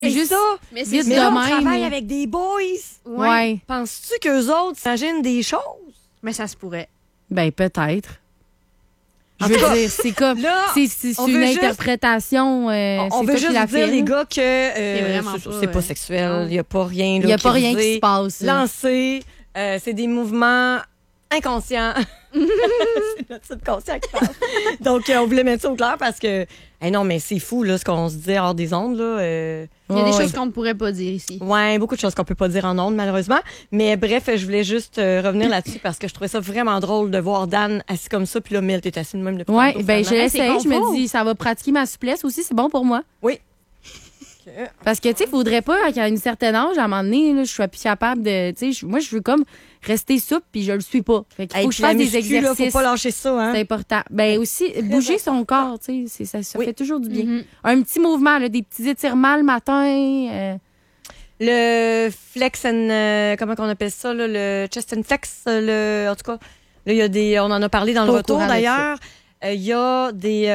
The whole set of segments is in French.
C'est juste ça. Mais vite c'est Mais là, de on même. travaille avec des boys. Ouais. Penses-tu qu'eux autres imaginent des choses? Mais ça se pourrait. Ben, peut-être. Je En veux tout cas, dire, c'est comme. là, C'est on une veut juste- interprétation. On c'est veut toi juste qui la vous dire, fais, les là. gars, que vraiment c'est pas, pas sexuel. non. Il n'y a pas rien. Il n'y a pas rien qui se passe. là. Lancé. C'est des mouvements inconscients. C'est notre subconscient qui parle. Donc, on voulait mettre ça au clair parce que, non, mais c'est fou, là, ce qu'on se dit hors des ondes, là. Il y a des Ouais. choses qu'on ne pourrait pas dire ici. Ouais, beaucoup de choses qu'on peut pas dire en ondes, malheureusement. Mais bref, je voulais juste revenir là-dessus parce que je trouvais ça vraiment drôle de voir Dan assis comme ça. Puis là, Mel, t'es assis de même depuis Ouais, tantôt, ben, je finalement. l'essaye. c'est Je confort. me dis, ça va pratiquer ma souplesse aussi. C'est bon pour moi. Oui. Parce que, tu sais, faudrait pas qu'à une certaine âge, à un moment donné, là, je sois plus capable de. Tu sais, moi, je veux comme rester souple, puis je le suis pas. Fait qu'il faut Hey, que je puis la fasse des muscu, là, exercices. faut pas lâcher ça, hein. C'est important. Ben aussi, bouger son corps, tu sais, ça Oui. fait toujours du bien. Mhm. Un petit mouvement, là, des petits étirements le matin. Le flex and comment qu'on appelle ça, là, le chest and flex, en tout cas, là, il y a des, on en a parlé dans le Pas au retour courant de d'ailleurs. Il y a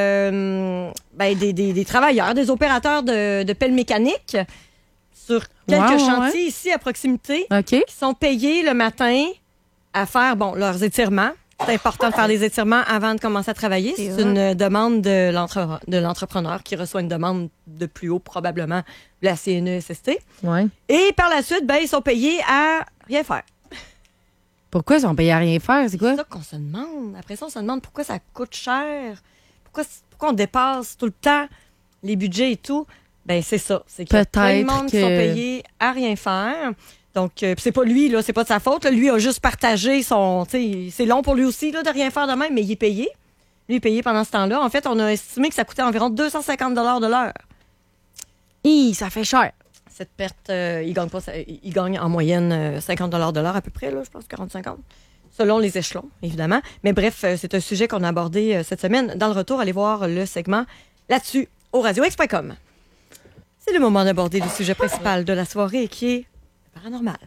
des travailleurs, des opérateurs de pelle mécanique sur quelques Ouais, chantiers ici à proximité OK. qui sont payés le matin à faire leurs étirements. C'est important de faire des étirements avant de commencer à travailler. C'est C'est une demande de l'entrepreneur qui reçoit une demande de plus haut, probablement, de la CNESST. Ouais. Et par la suite, ils sont payés à rien faire. Pourquoi ils sont payés à rien faire? C'est quoi? C'est ça qu'on se demande. Après ça, on se demande pourquoi ça coûte cher. Pourquoi on dépasse tout le temps les budgets et tout. Ben c'est ça. C'est qu'il y a plein de Peut-être monde qui sont payés à rien faire. Donc, puis c'est pas lui, là, c'est pas de sa faute. Là. Lui a juste partagé son... tu sais, c'est long pour lui aussi là, de rien faire de même, mais il est payé. Lui est payé pendant ce temps-là. En fait, on a estimé que ça coûtait environ 250 $ de l'heure. Ça fait cher. Cette perte, il gagne pas, il gagne en moyenne 50 $ de l'heure à peu près, là, je pense, 40-50, selon les échelons, évidemment. Mais bref, c'est un sujet qu'on a abordé cette semaine. Dans le retour, allez voir le segment là-dessus au radiox.com. C'est le moment d'aborder le sujet principal de la soirée qui est le paranormal.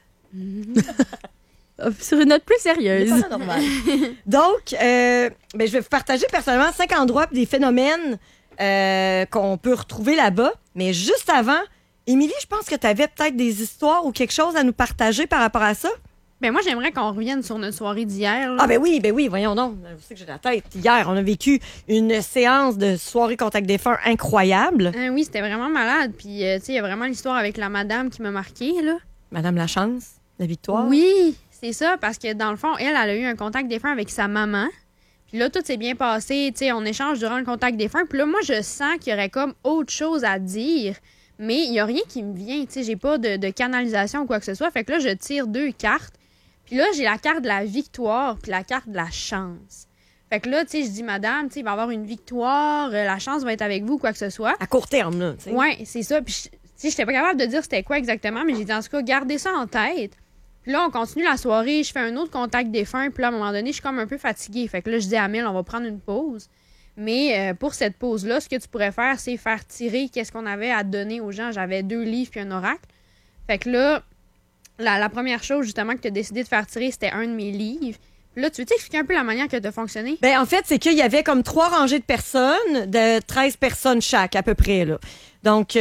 Sur une note plus Le sérieuse. paranormal. Donc, je vais vous partager personnellement 5 endroits et des phénomènes qu'on peut retrouver là-bas. Mais juste avant, Émilie, je pense que tu avais peut-être des histoires ou quelque chose à nous partager par rapport à ça. Ben moi, j'aimerais qu'on revienne sur notre soirée d'hier. là. Ah ben oui, voyons donc. Je sais que j'ai la tête. Hier, on a vécu une séance de soirée contact défunt incroyable. Oui, c'était vraiment malade. Puis, tu sais, il y a vraiment l'histoire avec la madame qui m'a marquée, là. Madame Lachance, la victoire. Oui, c'est ça, parce que dans le fond, elle a eu un contact défunt avec sa maman. Puis là, tout s'est bien passé. Tu sais, on échange durant le contact défunt. Puis là, moi, je sens qu'il y aurait comme autre chose à dire. Mais il n'y a rien qui me vient. Tu sais, j'ai pas de canalisation ou quoi que ce soit. Fait que là, je tire 2 cartes. Puis là, j'ai la carte de la victoire puis la carte de la chance. Fait que là, tu sais, je dis, madame, tu sais, il va y avoir une victoire, la chance va être avec vous, quoi que ce soit. À court terme, là. Tu sais. Ouais, c'est ça. Puis, tu sais, j'étais pas capable de dire c'était quoi exactement, mais j'ai dit, en tout cas, gardez ça en tête. Puis là, on continue la soirée, je fais un autre contact défunt, puis là, à un moment donné, je suis comme un peu fatiguée. Fait que là, je dis à Mel, on va prendre une pause. Mais pour cette pause-là, ce que tu pourrais faire, c'est faire tirer qu'est-ce qu'on avait à donner aux gens. J'avais 2 livres puis un oracle. Fait que là, la première chose, justement, que tu as décidé de faire tirer, c'était un de mes livres. Puis là, tu veux t'expliquer un peu la manière que tu as fonctionné? Ben, en fait, c'est qu'il y avait comme 3 rangées de personnes, de 13 personnes chaque, à peu près, là. Donc,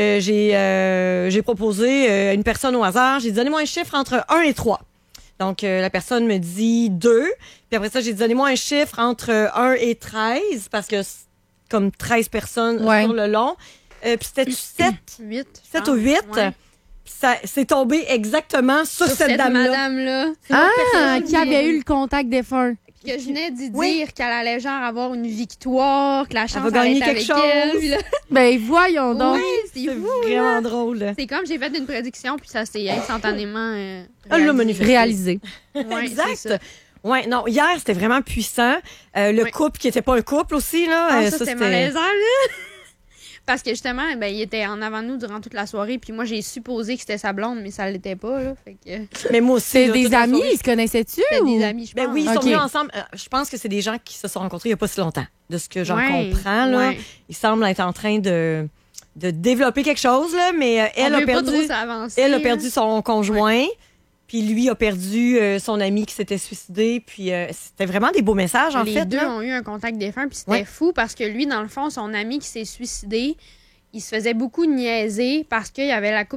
j'ai proposé une personne au hasard. J'ai dit, donnez-moi un chiffre entre 1 et 3. Donc, la personne me dit 2. Puis après ça, j'ai dit, donnez-moi un chiffre entre 1 et 13, parce que c'est comme 13 personnes sur le long. Puis c'était 7? 8. 7 ou 8. Ouais. Puis ça c'est tombé exactement sur cette dame-là. madame-là. Ah, qui avait eu le contact défunt. Que je venais d'y Oui. dire qu'elle allait genre avoir une victoire, que la chance va gagner allait être quelque avec elle. chose. Puis là, Ben, voyons donc. oui, c'est C'est fou. vraiment drôle. C'est comme j'ai fait une prédiction, puis ça s'est instantanément Elle l'a manifesté. Réalisé. Ouais, Exact. c'est ça. Ouais, non, hier, c'était vraiment puissant. Le Oui. couple qui n'était pas un couple aussi, là. Ah, ça, c'était malaisant, là. Parce que justement, ben, il était en avant de nous durant toute la soirée, puis moi, j'ai supposé que c'était sa blonde, mais ça l'était pas, là. Fait que Mais moi aussi. C'est là, des toute la amis, soirée. ils se connaissaient-tu? c'était ou? des amis, je pense. Ben oui, ils sont Ok. venus ensemble. Je pense que c'est des gens qui se sont rencontrés il n'y a pas si longtemps, de ce que j'en Ouais, comprends, là. ouais. Ils semblent être en train de développer quelque chose, là, mais On elle a veut pas perdu. trop s'avancer, Elle a là. perdu son conjoint. Puis lui a perdu son ami qui s'était suicidé. Puis c'était vraiment des beaux messages, en Les fait. deux là. ont eu un contact défunt, puis c'était Ouais. fou parce que lui, dans le fond, son ami qui s'est suicidé, il se faisait beaucoup niaiser parce qu'il y avait la Coupe